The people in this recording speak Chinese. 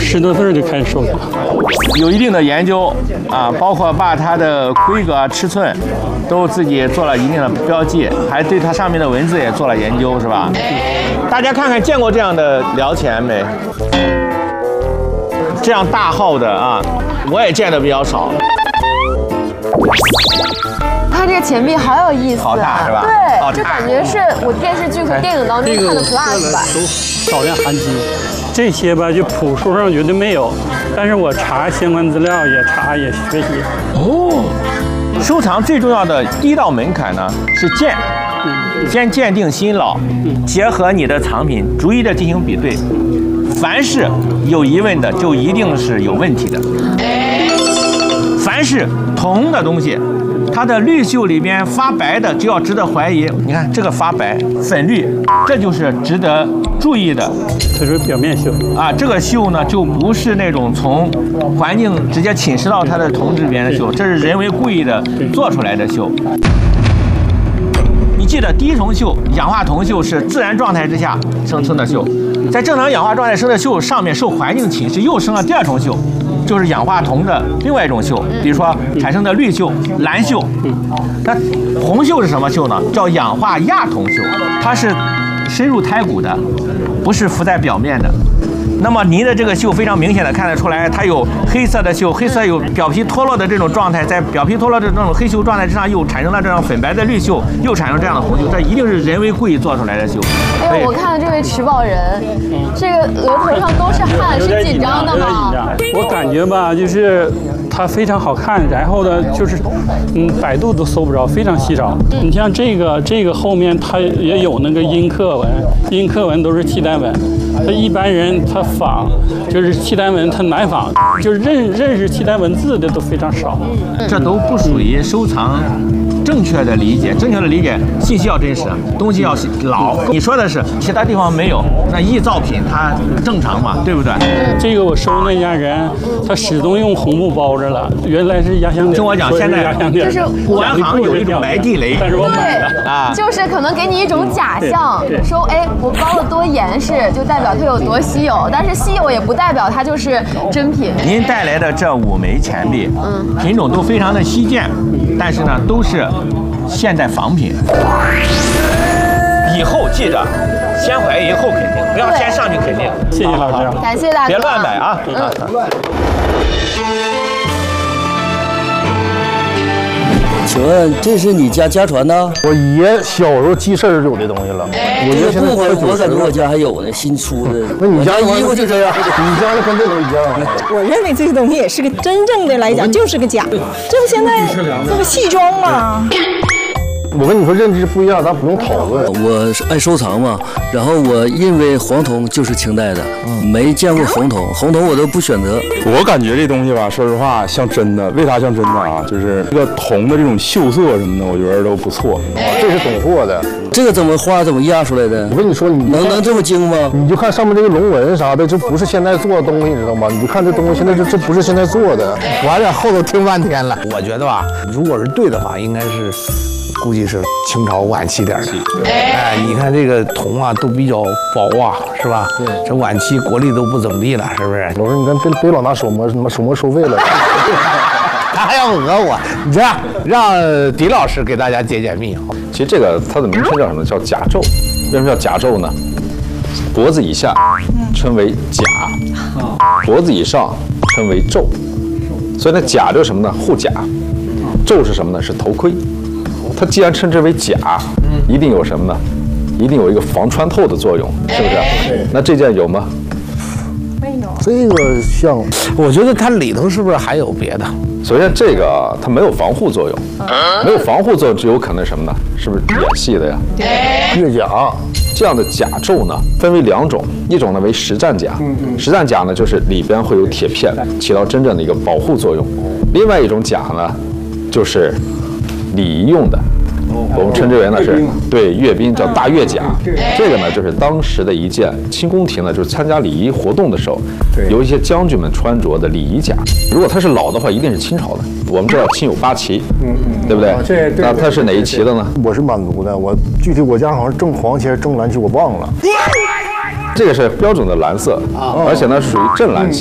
10多岁就开始收藏， 有一定的研究啊，包括把它的规格、尺寸都自己做了一定的标记，还对它上面的文字也做了研究，是吧？大家看看，见过这样的辽钱没？这样大号的啊，我也见的比较少。 它这个钱币好有意思啊， 好大是吧？ 对，就感觉是我电视剧和电影当中看的 Plus 版。 少量含金，这些吧就谱书上绝对没有，但是我查相关资料也查也学习。 哦，收藏最重要的第一道门槛呢是鉴，先鉴定新老，结合你的藏品逐一的进行比对，凡是有疑问的就一定是有问题的。凡是铜的东西，它的绿锈里边发白的就要值得怀疑。你看这个发白粉绿，这就是值得注意的。 它是表面锈啊，这个锈呢就不是那种从环境直接侵蚀到它的铜质里边的锈，这是人为故意的做出来的锈。你记得低铜锈、氧化铜锈是自然状态之下生成的锈，在正常氧化状态生的锈上面受环境侵蚀又生了第二重锈，就是氧化铜的另外一种锈，比如说产生的绿锈、蓝锈。那红锈是什么锈呢？叫氧化亚铜锈，它是深入胎骨的，不是浮在表面的。那么您的这个锈非常明显的看得出来，它有黑色的锈，黑色有表皮脱落的这种状态，在表皮脱落的这种黑锈状态之上，又产生了这样粉白的绿锈，又产生这样的红锈，这一定是人为故意做出来的锈。 哎呦，我看到这位持宝人，这个额头上都是汗，是紧张的吗？ 我感觉吧，就是它非常好看，然后呢，就是百度都搜不着，非常稀少。你像这个后面它也有那个阴刻纹，阴刻纹都是契丹纹。他一般人他仿就是契丹文，他难仿，就是认识契丹文字的都非常少。 这都不属于收藏正确的理解。正确的理解，信息要真实，东西要老。你说的是其他地方没有，那臆造品它正常嘛，对不对？ 这个我收那家人，他始终用红布包着了，原来是压箱底。 听我讲，现在就是古玩行有一种埋地雷， 但是我买了啊，就是可能给你一种假象，说哎，我包了多严实，就代表它有多稀有，但是稀有也不代表它就是真品。 您带来的这5枚钱币，品种都非常的稀见，但是呢，都是现代仿品。以后记着，先怀疑后肯定，不要先上去肯定。 谢谢老师， 感谢大家， 别乱买啊！ 请问这是你家传的？ 我爷小时候记事儿有这东西了。我爷现在快90了。 我感觉我家还有呢，新出的。 那你家衣服就这样？ 你家的跟这个一样。 我认为这个东西也是个真正的来讲就是个假，这不现在这不戏装吗？ 我跟你说，认知不一样，咱不用讨论。 我是爱收藏嘛，然后我认为黄铜就是清代的，没见过红铜，红铜我都不选择。 我感觉这东西吧，说实话像真的，为啥像真的啊？就是这个铜的这种锈色什么的，我觉得都不错。 这是懂货的。 这个怎么画，怎么压出来的？ 我跟你说，你能这么精吗？ 你就看上面这个龙纹啥的，这不是现在做的东西，你知道吗？你就看这东西，现在这不是现在做的。 我还在后头听半天了。我觉得吧，如果是对的话，应该是。估计是清朝晚期点的，哎，你看这个铜啊，都比较薄啊，是吧？这晚期国力都不怎么地了，是不是？ 我说你看，别老拿手摸收费了。 他还要讹我，你这样让狄老师给大家解密。 其实这个它的名称叫什么？叫甲胄。为什么叫甲胄呢？脖子以下称为甲，脖子以上称为胄。所以呢，甲就是什么呢？护甲。胄是什么呢？是头盔。它既然称之为甲，一定有什么呢？一定有一个防穿透的作用，是不是？那这件有吗？ 没有。 这个像， 我觉得它里头是不是还有别的？ 首先，这个它没有防护作用，没有防护作用，只有可能什么呢？是不是演戏的呀？ 越甲。 这样的甲胄呢，分为2种，一种呢为实战甲，实战甲呢就是里边会有铁片，起到真正的一个保护作用。另外一种甲呢，就是礼仪用的，我们称之为呢是对阅兵叫大阅甲。这个呢就是当时的一件清宫廷呢，就是参加礼仪活动的时候，有一些将军们穿着的礼仪甲。如果它是老的话，一定是清朝的。我们知道清有8旗，对不对？那它是哪一旗的呢？ 我是满族的，我具体我家好像正黄旗还是正蓝旗，我忘了。 这个是标准的蓝色，而且呢属于正蓝旗。